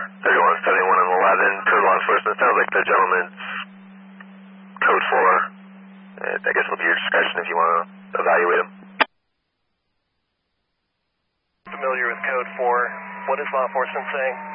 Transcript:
3171 and 11 to law enforcement. Sounds like the gentleman's code 4. I guess it'll be your discretion if you want to evaluate him. Familiar with code 4. What is law enforcement saying?